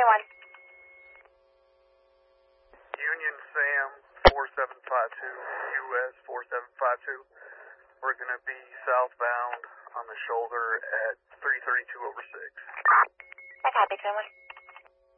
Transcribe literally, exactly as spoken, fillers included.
twenty-one. Union Sam four seven five two, U S four seven five two. We're going to be southbound on the shoulder at three thirty-two over six. I copy, twenty-one.